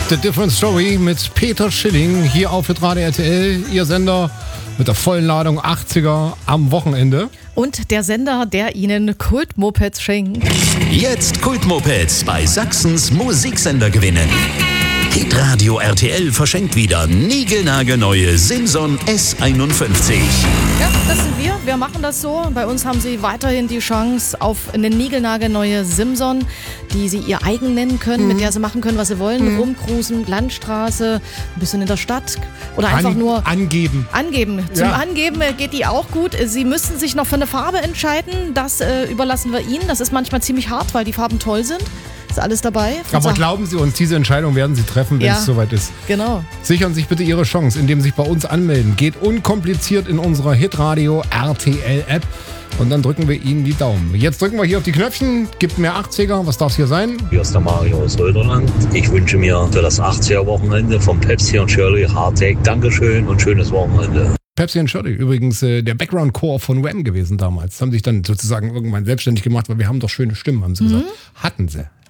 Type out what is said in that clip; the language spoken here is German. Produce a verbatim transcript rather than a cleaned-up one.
The Different Story mit Peter Schilling hier auf Hitradio R T L, Ihr Sender mit der vollen Ladung achtziger am Wochenende. Und der Sender, der Ihnen Kultmopeds schenkt. Jetzt Kultmopeds bei Sachsens Musiksender gewinnen. Hitradio R T L verschenkt wieder niegelnagelneue Simson S einundfünfzig. Ja, das sind wir. Wir machen das so. Bei uns haben Sie weiterhin die Chance auf eine niegelnagelneue Simson, die Sie Ihr eigen nennen können, mhm. mit der Sie machen können, was Sie wollen. Mhm. Rumcruisen, Landstraße, ein bisschen in der Stadt oder einfach An- nur angeben. Angeben. Zum Ja. Angeben geht die auch gut. Sie müssen sich noch für eine Farbe entscheiden. Das äh, überlassen wir Ihnen. Das ist manchmal ziemlich hart, weil die Farben toll sind. Ist alles dabei. Aber Sa- glauben Sie uns, diese Entscheidung werden Sie treffen, wenn Ja. es soweit ist. Genau. Sichern Sie sich bitte Ihre Chance, indem Sie sich bei uns anmelden. Geht unkompliziert in unserer Hitradio R T L App und dann drücken wir Ihnen die Daumen. Jetzt drücken wir hier auf die Knöpfchen, gibt mehr achtziger, was darf es hier sein? Hier ist der Mario aus Röderland. Ich wünsche mir für das achtziger-Wochenende vom Pepsi und Shirley Hardtake Dankeschön und schönes Wochenende. Pepsi und Shirley, übrigens äh, der Background-Chor von Wham gewesen damals. Haben sich dann sozusagen irgendwann selbstständig gemacht, weil wir haben doch schöne Stimmen, haben sie gesagt. Hatten sie.